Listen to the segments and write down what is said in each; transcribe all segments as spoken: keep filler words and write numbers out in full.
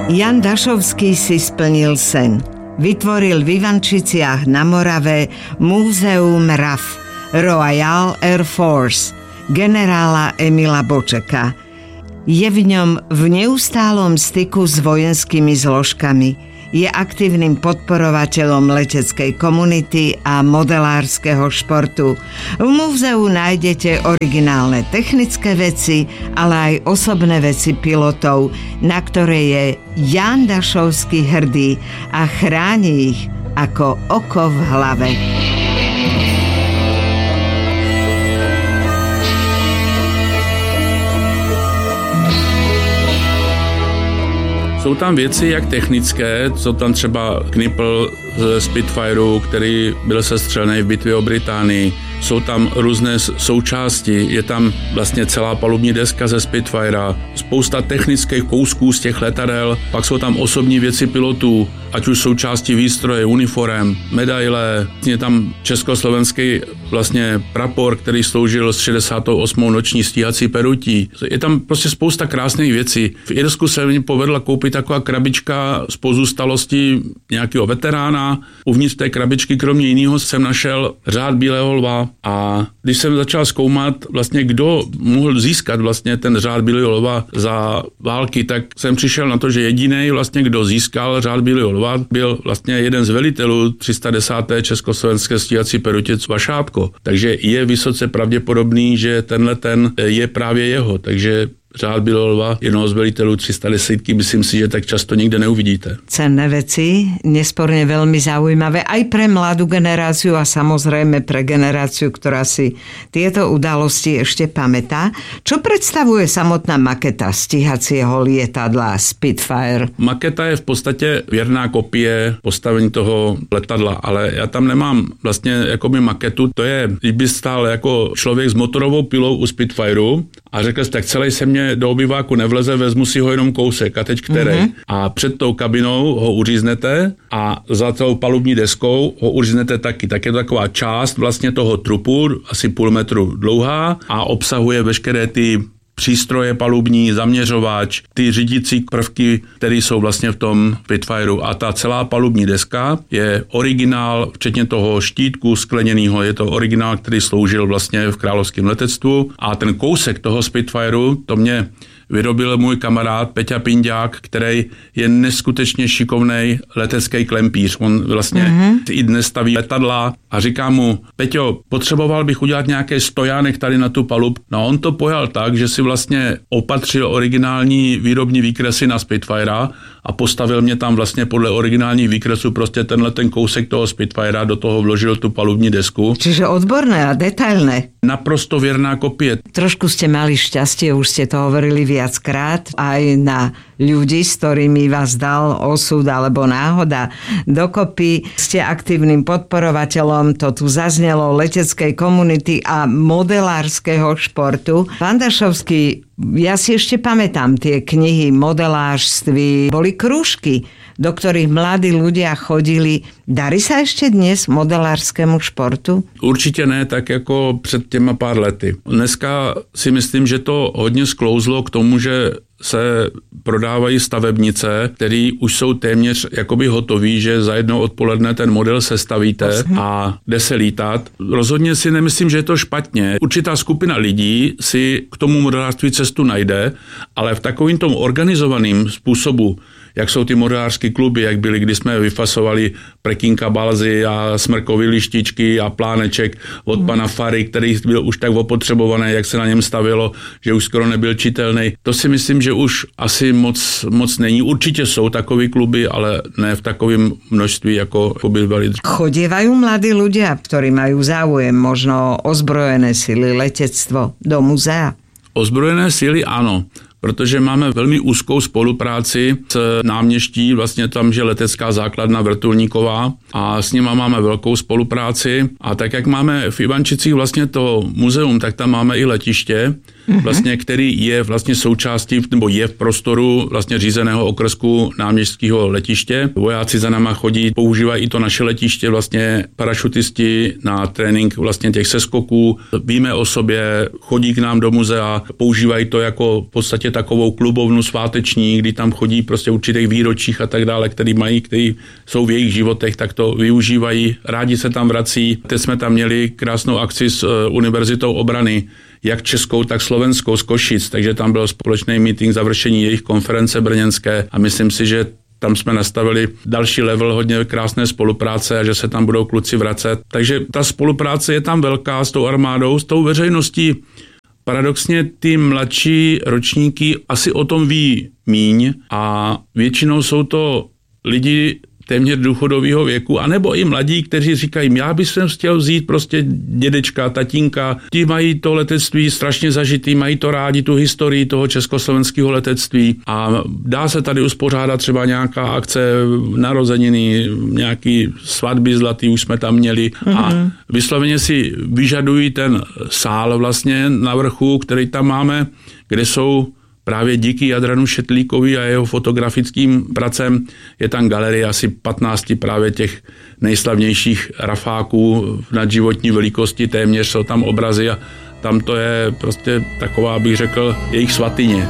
Jan Dašovský si splnil sen. Vytvoril v Ivančiciach na Morave múzeum er á ef, Royal Air Force, generála Emila Bočeka. Je v ňom v neustálom styku s vojenskými zložkami. Je aktívnym podporovateľom leteckej komunity a modelárskeho športu. V múzeu nájdete originálne technické veci, ale aj osobné veci pilotov, na ktoré je Jan Dašovský hrdý a chráni ich ako oko v hlave. Jsou tam věci jak technické, jsou tam třeba knipl z Spitfireu, který byl sestřelený v bitvě o Británii. Jsou tam různé součásti, je tam vlastně celá palubní deska ze Spitfira, spousta technických kousků z těch letadel, pak jsou tam osobní věci pilotů, ať už součástí výstroje, uniform, medaile, je tam československý vlastně prapor, který sloužil s šedesátou osmou noční stíhací perutí. Je tam prostě spousta krásných věcí. V Irsku se mi povedla koupit taková krabička z pozůstalosti nějakého veterána. Uvnitř té krabičky kromě jiného jsem našel řád Bílého lva. A když jsem začal zkoumat vlastně, kdo mohl získat vlastně ten řád Bílého lva za války, tak jsem přišel na to, že jediný vlastně, kdo získal řád Bílého lva, byl vlastně jeden z velitelů tři sta desáté československé stíhací perutě Vašátko. Takže je vysoce pravděpodobný, že tenhle ten je právě jeho. Takže řád Bílého lva, jednoho z velitelů tři sta desítky, myslím si, že tak často nikde neuvidíte. Cenné veci, nesporne veľmi zaujímavé aj pre mladú generáciu a samozrejme pre generáciu, ktorá si tieto udalosti ešte pamätá. Čo predstavuje samotná maketa stíhacieho lietadla Spitfire? Maketa je v podstatě věrná kopie postavení toho letadla, ale já tam nemám vlastně jakoby maketu. To je, když by stál jako člověk s motorovou pilou u Spitfireu a řekl jsi, tak celý se mě do obyváku nevleze, vezmu si ho jenom kousek a teď který. Mm-hmm. A před tou kabinou ho uříznete a za celou palubní deskou ho uříznete taky. Tak je to taková část vlastně toho trupu, asi půl metru dlouhá a obsahuje veškeré ty přístroje palubní, zaměřovač, ty řídící prvky, které jsou vlastně v tom Spitfireu. A ta celá palubní deska je originál, včetně toho štítku skleněného, je to originál, který sloužil vlastně v královském letectvu. A ten kousek toho Spitfireu, to mě vyrobil můj kamarád Peťa Pindák, který je neskutečně šikovnej letecký klempíř. On vlastně mm-hmm. i dnes staví letadla a říká mu, Peťo, potřeboval bych udělat nějaký stojánek tady na tu palub. No on to pojal tak, že si vlastně opatřil originální výrobní výkresy na Spitfira a postavil mě tam vlastně podle originálních výkresů prostě tenhle ten kousek toho Spitfira, do toho vložil tu palubní desku. Čiže odborné a detailné. Naprosto věrná kopie. Trošku ste mali šťastie, už ste to hovorili viackrát, aj na ľudí, s ktorými vás dal osud alebo náhoda dokopy. Ste aktívnym podporovateľom, to tu zaznelo, leteckej komunity a modelárskeho športu. Pán Dašovský, ja si ešte pamätám tie knihy modelárství, boli krúžky, do ktorých mladí ľudia chodili. Darí sa ešte dnes modelárskému športu? Určitě ne, tak jako před těma pár lety. Dneska si myslím, že to hodně sklouzlo k tomu, že se prodávají stavebnice, které už jsou téměř jakoby hotový, že za jedno odpoledne ten model sestavíte a jde se lítat. Rozhodně si nemyslím, že je to špatně. Určitá skupina lidí si k tomu modelářství cestu najde, ale v takovým tom organizovaným způsobu, jak jsou ty modelářské kluby, jak byly, kdy jsme vyfasovali prekínka balzy a smrkový lištičky a pláneček od pana Fary, který byl už tak opotřebovaný, jak se na něm stavilo, že už skoro nebyl čitelný. To si myslím, že už asi moc, moc není. Určitě jsou takový kluby, ale ne v takovém množství, jako, jako byli. Chodievajú mladí ľudia, ktorí majú záujem, možno ozbrojené sily, letectvo, do muzea? Ozbrojené síly ano, protože máme velmi úzkou spolupráci s náměští, vlastně tam, že letecká základna Vrtulníková a s nima máme velkou spolupráci a tak, jak máme v Ivančicích vlastně to muzeum, tak tam máme i letiště vlastně, který je vlastně součástí, nebo je v prostoru vlastně řízeného okrsku náměstského letiště. Vojáci za náma chodí, používají i to naše letiště, vlastně parašutisti na trénink vlastně těch seskoků. Víme o sobě, chodí k nám do muzea, používají to jako v podstatě takovou klubovnu sváteční, kdy tam chodí prostě v určitých výročích a tak dále, který mají, který jsou v jejich životech, tak to využívají, rádi se tam vrací. Teď jsme tam měli krásnou akci s Univerzitou obrany, jak českou, tak slovenskou z Košic, takže tam byl společný meeting, završení jejich konference brněnské a myslím si, že tam jsme nastavili další level hodně krásné spolupráce a že se tam budou kluci vracet. Takže ta spolupráce je tam velká s tou armádou, s tou veřejností. Paradoxně ty mladší ročníky asi o tom ví míň a většinou jsou to lidi téměř důchodového věku, anebo i mladí, kteří říkají, já bych sem chtěl vzít prostě dědečka, tatínka, ti mají to letectví strašně zažitý, mají to rádi, tu historii toho československého letectví a dá se tady uspořádat třeba nějaká akce narozeniny, nějaký svatby zlatý už jsme tam měli mm-hmm. a vysloveně si vyžadují ten sál vlastně na vrchu, který tam máme, kde jsou právě díky Jadranu Šetlíkovi a jeho fotografickým pracem je tam galerie asi patnáct právě těch nejslavnějších rafáků v nadživotní velikosti, téměř jsou tam obrazy a tam to je prostě taková, bych řekl, jejich svatyně.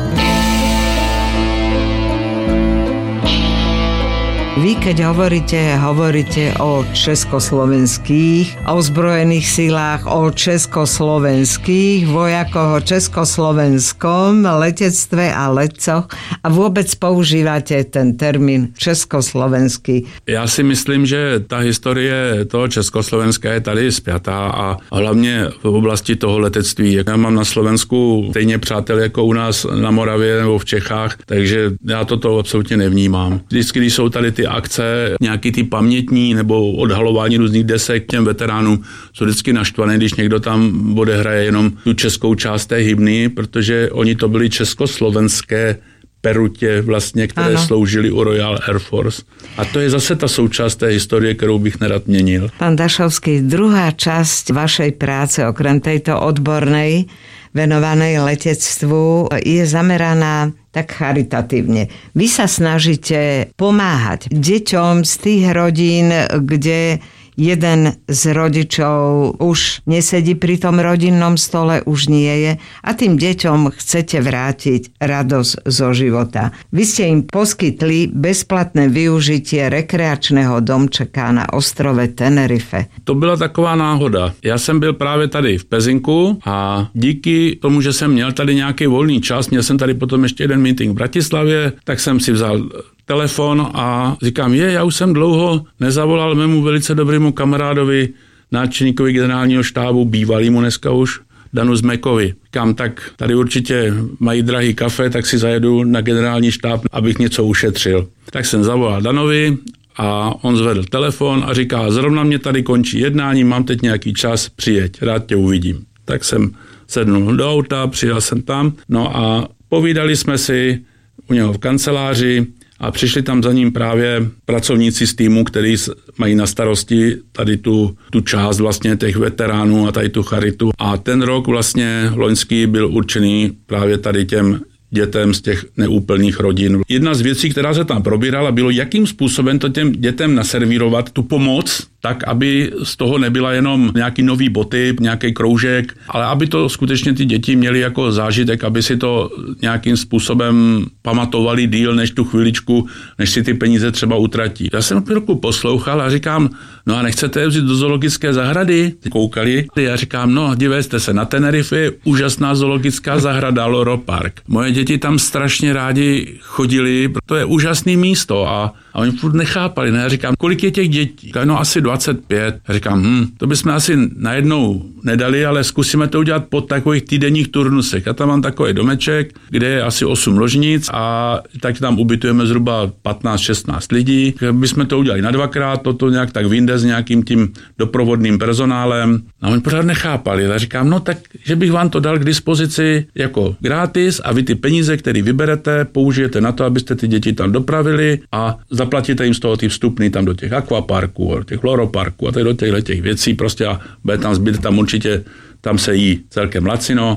Vy, keď hovoríte, hovoríte o československých ozbrojených silách, o československých vojakoch, o československom letectve a letcoch a vôbec používate ten termín československý. Já si myslím, že ta historie toho Československa je tady spjatá a hlavně v oblasti toho letectví. Já mám na Slovensku stejně přátel jako u nás na Moravě nebo v Čechách, takže já toto absolutně nevnímám. Vždycky, když jsou tady ty akce, nějaký ty pamětní nebo odhalování různých desek těm veteránům, jsou vždycky naštvané, když někdo tam odehraje jenom tu českou část té hymny, protože oni to byli československé perutě vlastně, které ano. sloužily u Royal Air Force. A to je zase ta součást té historie, kterou bych nerad měnil. Pán Dašovský, druhá časť vašej práce, okrem tejto odbornej, venovanej letectvu, je zameraná tak charitatívne. Vy sa snažíte pomáhať deťom z tých rodín, kde jeden z rodičov už nesedí pri tom rodinnom stole, už nie je a tým deťom chcete vrátiť radosť zo života. Vy ste im poskytli bezplatné využitie rekreačného domčeka na ostrove Tenerife. To byla taková náhoda. Já jsem byl právě tady v Pezinku a díky tomu, že jsem měl tady nějaký volný čas, měl jsem tady potom ještě jeden meeting v Bratislavě, tak jsem si vzal telefon a říkám, je, já už jsem dlouho nezavolal mému velice dobrému kamarádovi, náčelníkovi generálního štábu, bývalýmu dneska už, Danu Zmekovi. Říkám, tak tady určitě mají drahý kafe, tak si zajedu na generální štáb, abych něco ušetřil. Tak jsem zavolal Danovi a on zvedl telefon a říká, zrovna mě tady končí jednání, mám teď nějaký čas, přijeď, rád tě uvidím. Tak jsem sednul do auta, přijel jsem tam, no a povídali jsme si u něho v kanceláři, a přišli tam za ním právě pracovníci z týmu, kteří mají na starosti tady tu, tu část vlastně těch veteránů a tady tu charitu. A ten rok vlastně loňský byl určený právě tady těm dětem z těch neúplných rodin. Jedna z věcí, která se tam probírala, bylo, jakým způsobem to těm dětem naservírovat, tu pomoc, tak, aby z toho nebyla jenom nějaký nový boty, nějaký kroužek, ale aby to skutečně ty děti měly jako zážitek, aby si to nějakým způsobem pamatovali díl než tu chviličku, než si ty peníze třeba utratí. Já jsem chvilku poslouchal a říkám, no a nechcete je vzít do zoologické zahrady? Koukali. Já říkám, no dívejte se, na Tenerife úžasná zoologická zahrada Loro Park. Moje děti tam strašně rádi chodili, to je úžasné místo a A oni furt nechápali. Ne? Já říkám, kolik je těch dětí? No asi dvacet pět. Já říkám, hm, to bychom asi najednou nedali, ale zkusíme to udělat po takových týdenních turnusech. Já tam mám takový domeček, kde je asi osm ložnic a tak tam ubytujeme zhruba patnáct šestnáct lidí. Bychom to udělali na dvakrát, toto nějak tak vyjde s nějakým tím doprovodným personálem. A oni pořád nechápali. Já říkám, no tak, že bych vám to dal k dispozici jako gratis a vy ty peníze, které vyberete, použijete na to, abyste ty děti tam dopravili a zaplatíte jim z toho ty vstupný tam do těch akvaparků, do těch loroparků a do těchto těch věcí prostě a bude tam zbyt, tam určitě, tam se jí celkem lacino,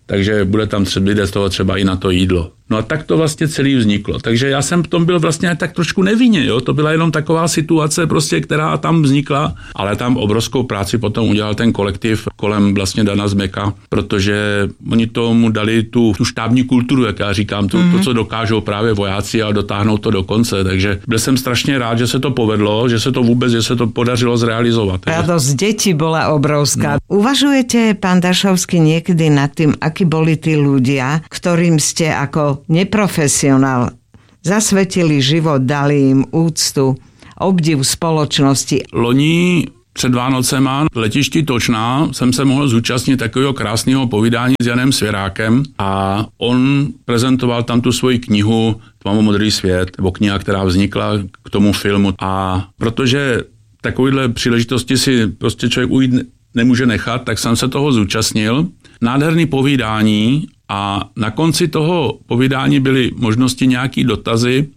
takže bude tam třeba lidé z toho třeba i na to jídlo. No a tak to vlastně celý vzniklo. Takže já jsem v tom byl vlastně tak trošku nevinně, jo. To byla jenom taková situace prostě, která tam vznikla, ale tam obrovskou práci potom udělal ten kolektiv kolem vlastně Dana Zmeka, protože oni tomu dali tu, tu štábní kulturu, jak já říkám, to, mm. to, co dokážou právě vojáci a dotáhnout to do konce. Takže byl jsem strašně rád, že se to povedlo, že se to vůbec, že se to podařilo zrealizovat. Radosť detí bola obrovská. No. Uvažujete, pán Dašovský, niekedy nad tým, akí boli tí ľudia, ktorým ste ako neprofesionál zasvetili život, dali im úctu, obdiv spoločnosti? Loni před Vánocema v letišti Točná jsem se mohl zúčastnit takového krásného povídání s Janem Svěrákem a on prezentoval tam tu svoji knihu Tmavomodrý svět, nebo kniha, která vznikla k tomu filmu. A protože takovýhle příležitosti si prostě člověk ujít nemůže nechat, tak jsem se toho zúčastnil. Nádherný povídání a na konci toho povídání byly možnosti nějaký dotazy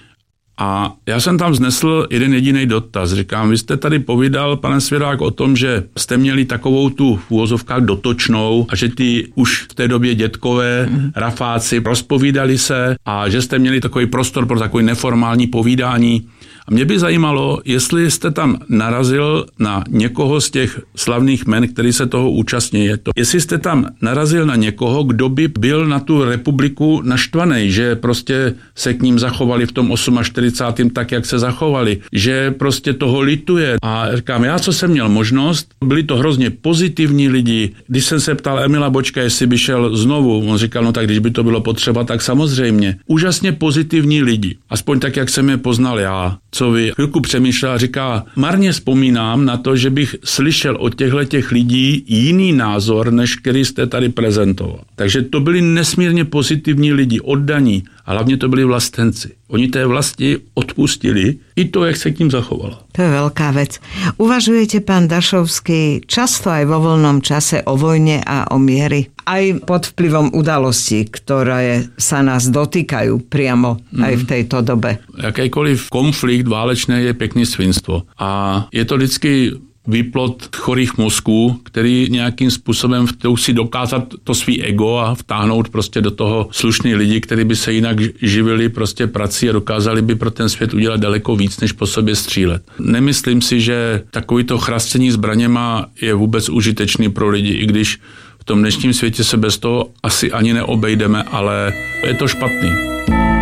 a já jsem tam vznesl jeden jediný dotaz. Říkám, vy jste tady povídal, pane Svěrák, o tom, že jste měli takovou tu v úvozovkách dotočnou a že ty už v té době dětkové rafáci rozpovídali se a že jste měli takový prostor pro takový neformální povídání. A mě by zajímalo, jestli jste tam narazil na někoho z těch slavných men, který se toho účastní. Je to. Jestli jste tam narazil na někoho, kdo by byl na tu republiku naštvaný, že prostě se k ním zachovali v tom čtyřicátém osmém tak, jak se zachovali, že prostě toho lituje. A říkám, já, co jsem měl možnost, byli to hrozně pozitivní lidi. Když jsem se ptal Emila Bočka, jestli by šel znovu, on říkal, no tak když by to bylo potřeba, tak samozřejmě. Úžasně pozitivní lidi. Aspoň tak, jak jsem je poznal já. Co vy chvilku přemýšlel a říká, marně vzpomínám na to, že bych slyšel od těchto těch lidí jiný názor, než který jste tady prezentoval. Takže to byli nesmírně pozitivní lidi, oddaní a hlavně to byli vlastenci. Oni té vlasti odpustili i to, jak se k ním zachovala. To je veľká vec. Uvažujete, pán Dašovský, často aj vo voľnom čase o vojne a o miery? Aj pod vplyvom udalostí, ktoré sa nás dotýkajú priamo aj v tejto dobe. Jakýkoliv konflikt válečný je pěkný svinstvo. A je to vždycky výplod chorých mozků, který nějakým způsobem chtějí si dokázat to svý ego a vtáhnout prostě do toho slušný lidi, kteří by se jinak živili prostě prací a dokázali by pro ten svět udělat daleko víc, než po sobě střílet. Nemyslím si, že takovýto chrastění zbraněma je vůbec užitečný pro lidi, i když v tom dnešním světě se bez toho asi ani neobejdeme, ale je to špatný.